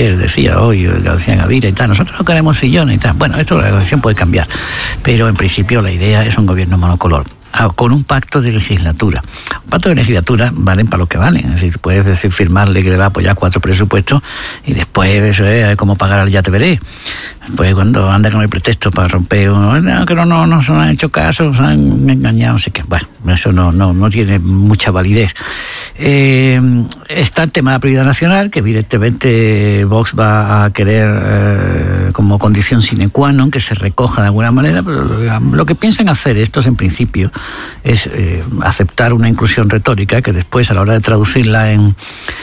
ayer decía hoy García Gavira y tal, nosotros no queremos sillones y tal. Bueno, esto la elección puede cambiar, pero en principio la idea es un gobierno monocolor, con un pacto de legislatura. Un pacto de legislatura valen para lo que valen. Es decir, puedes decir, firmarle que le va a apoyar 4 presupuestos y después eso es como pagar al ya te veré. Pues cuando anda con el pretexto para romper, que no se han hecho caso, se han engañado, así que bueno, eso no tiene mucha validez. Está el tema de la prioridad nacional, que evidentemente Vox va a querer como condición sine qua non que se recoja de alguna manera, pero lo que piensan hacer estos en principio es aceptar una inclusión retórica que después a la hora de traducirla en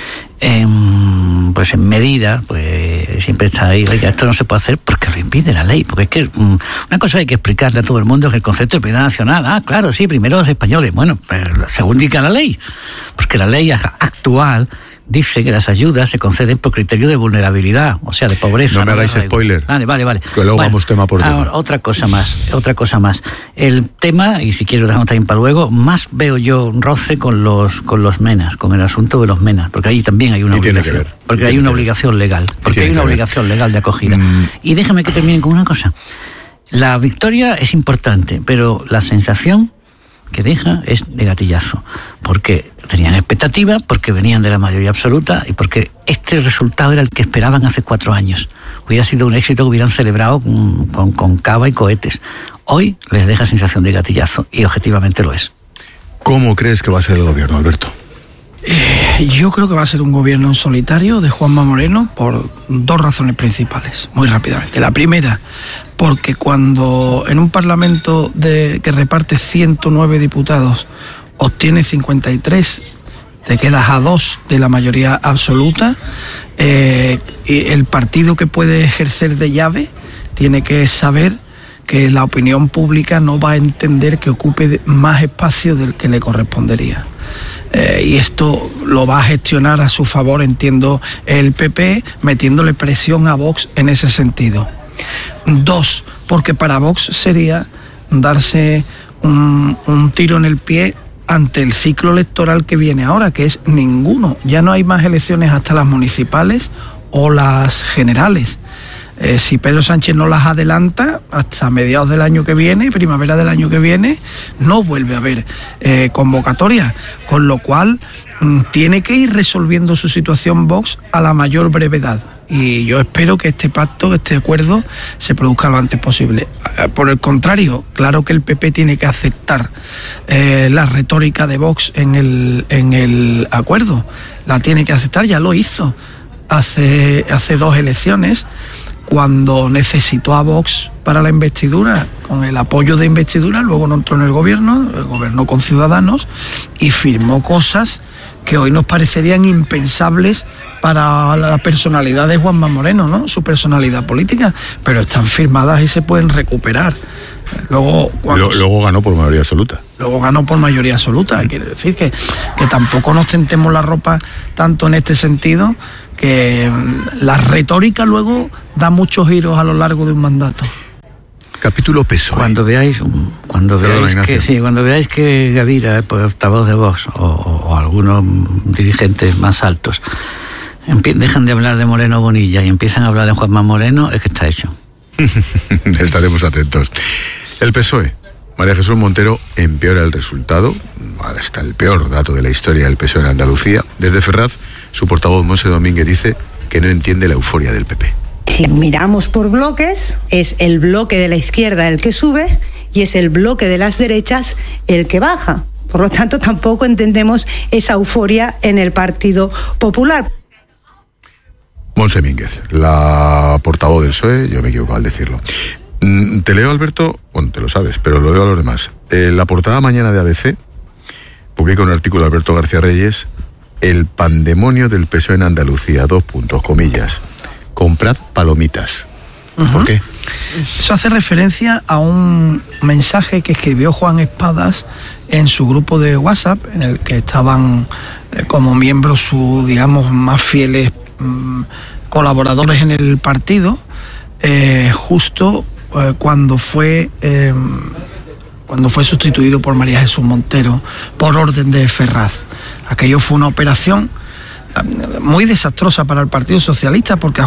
medida, pues siempre está ahí, oiga, esto no se puede hacer porque lo impide la ley, porque es que una cosa hay que explicarle a todo el mundo, es que el concepto de prioridad nacional, claro, sí, primero los españoles, bueno, pero según indica la ley, porque la ley actual dice que las ayudas se conceden por criterio de vulnerabilidad, o sea, de pobreza. No me hagáis spoiler. Vale. Que luego vamos tema por tema. Otra cosa más. El tema, y si quiero dejarlo también para luego, más veo yo roce con los menas, con el asunto de los menas, porque ahí también hay una obligación. Porque hay una obligación legal. Porque hay una obligación legal de acogida. Y déjame que termine con una cosa. La victoria es importante, pero la sensación que deja es de gatillazo, porque tenían expectativas, porque venían de la mayoría absoluta y porque este resultado era el que esperaban hace 4 años. Hubiera sido un éxito que hubieran celebrado con cava y cohetes. Hoy les deja sensación de gatillazo y objetivamente lo es. ¿Cómo crees que va a ser el gobierno, Alberto? Yo creo que va a ser un gobierno en solitario de Juanma Moreno por 2 razones principales, muy rápidamente. La primera, porque cuando en un parlamento que reparte 109 diputados obtiene 53, te quedas a 2 de la mayoría absoluta, y el partido que puede ejercer de llave tiene que saber que la opinión pública no va a entender que ocupe más espacio del que le correspondería. Y esto lo va a gestionar a su favor, entiendo, el PP, metiéndole presión a Vox en ese sentido. 2, porque para Vox sería darse un tiro en el pie ante el ciclo electoral que viene ahora, que es ninguno. Ya no hay más elecciones hasta las municipales o las generales. Si Pedro Sánchez no las adelanta hasta mediados del año que viene, primavera del año que viene, no vuelve a haber convocatoria, con lo cual tiene que ir resolviendo su situación Vox a la mayor brevedad. Y yo espero que este pacto, este acuerdo, se produzca lo antes posible. Por el contrario, claro que el PP tiene que aceptar la retórica de Vox en el acuerdo. La tiene que aceptar, ya lo hizo hace 2 elecciones, cuando necesitó a Vox para la investidura, con el apoyo de investidura, luego no entró en el gobierno con Ciudadanos, y firmó cosas que hoy nos parecerían impensables para la personalidad de Juanma Moreno, ¿no? Su personalidad política, pero están firmadas y se pueden recuperar. Luego ganó por mayoría absoluta. Luego ganó por mayoría absoluta. Quiere decir que tampoco nos tentemos la ropa tanto en este sentido, que la retórica luego da muchos giros a lo largo de un mandato. Capítulo PSOE. Cuando veáis que Gavira, portavoz de Vox, o algunos dirigentes más altos, dejan de hablar de Moreno Bonilla y empiezan a hablar de Juanma Moreno, es que está hecho. Estaremos atentos. El PSOE. María Jesús Montero empeora el resultado, hasta el peor dato de la historia del PSOE en Andalucía. Desde Ferraz, su portavoz Monse Domínguez dice que no entiende la euforia del PP. Si miramos por bloques, es el bloque de la izquierda el que sube y es el bloque de las derechas el que baja. Por lo tanto, tampoco entendemos esa euforia en el Partido Popular. Monse Domínguez, la portavoz del PSOE, yo me equivoco al decirlo. Te leo, Alberto, bueno, te lo sabes, pero lo leo a los demás. La portada mañana de ABC publica un artículo de Alberto García Reyes, el pandemonio del PSOE en Andalucía, : comprad palomitas. ¿Por qué? Eso hace referencia a un mensaje que escribió Juan Espadas en su grupo de WhatsApp, en el que estaban como miembros sus, digamos, más fieles colaboradores en el partido, justo cuando fue sustituido por María Jesús Montero por orden de Ferraz. Aquello fue una operación muy desastrosa para el Partido Socialista, porque